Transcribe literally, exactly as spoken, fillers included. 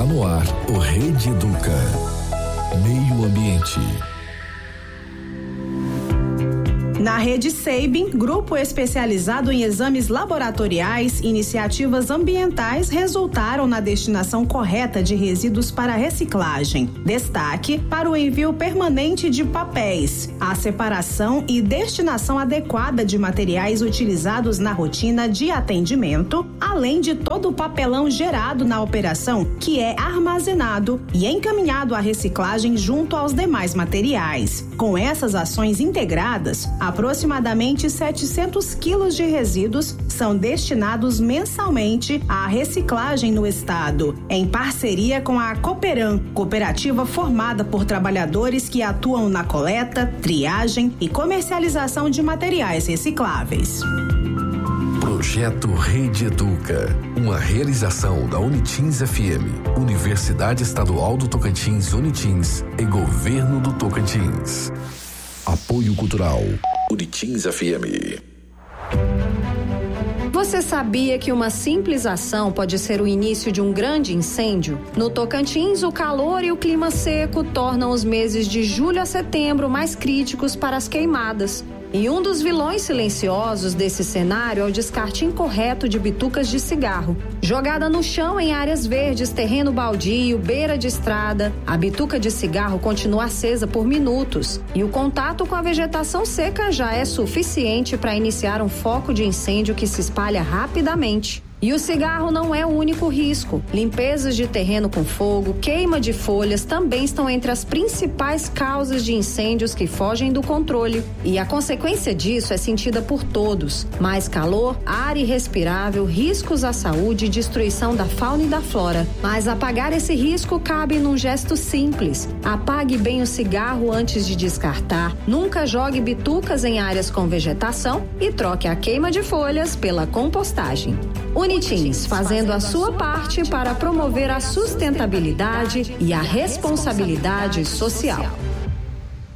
no ar o Rede Educa. Meio Ambiente. Na Rede Seibin, grupo especializado em exames laboratoriais e iniciativas ambientais resultaram na destinação correta de resíduos para reciclagem. Destaque para o envio permanente de papéis, a separação e destinação adequada de materiais utilizados na rotina de atendimento, além de todo o papelão gerado na operação, que é armazenado e encaminhado à reciclagem junto aos demais materiais. Com essas ações integradas, aproximadamente setecentos quilos de resíduos são destinados mensalmente à reciclagem no estado, em parceria com a Cooperam, cooperativa formada por trabalhadores que atuam na coleta, triagem e comercialização de materiais recicláveis. Projeto Rede Educa, uma realização da Unitins F M, Universidade Estadual do Tocantins Unitins e Governo do Tocantins. Apoio Cultural Unitins F M. Você sabia que uma simples ação pode ser o início de um grande incêndio? No Tocantins, o calor e o clima seco tornam os meses de julho a setembro mais críticos para as queimadas. E um dos vilões silenciosos desse cenário é o descarte incorreto de bitucas de cigarro. Jogada no chão em áreas verdes, terreno baldio, beira de estrada, a bituca de cigarro continua acesa por minutos e o contato com a vegetação seca já é suficiente para iniciar um foco de incêndio que se espalha rapidamente. E o cigarro não é o único risco. Limpezas de terreno com fogo, queima de folhas também estão entre as principais causas de incêndios que fogem do controle. E a consequência disso é sentida por todos. Mais calor, ar irrespirável, riscos à saúde e destruição da fauna e da flora. Mas apagar esse risco cabe num gesto simples. Apague bem o cigarro antes de descartar, nunca jogue bitucas em áreas com vegetação e troque a queima de folhas pela compostagem. Unitins, fazendo a sua parte para promover a sustentabilidade e a responsabilidade social.